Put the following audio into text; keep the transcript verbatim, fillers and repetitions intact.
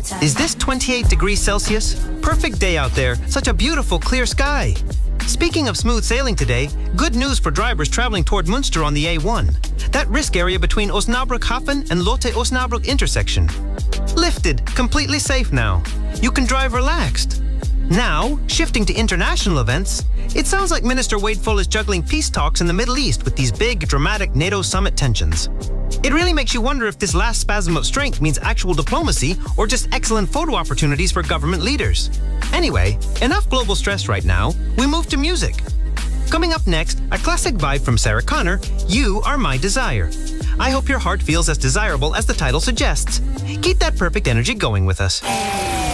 Is this twenty-eight degrees Celsius? Perfect day out there. Such a beautiful, clear sky. Speaking of smooth sailing today, good news for drivers traveling toward Münster on the A one. That risk area between Osnabrück Hafen and Lotte-Osnabrück intersection. Lifted, completely safe now. You can drive relaxed. Now, shifting to international events, it sounds like Minister Wadeful is juggling peace talks in the Middle East with these big, dramatic NATO summit tensions. It really makes you wonder if this last spasm of strength means actual diplomacy or just excellent photo opportunities for government leaders. Anyway, enough global stress right now. We move to music. Coming up next, a classic vibe from Sarah Connor, You Are My Desire. I hope your heart feels as desirable as the title suggests. Keep that perfect energy going with us.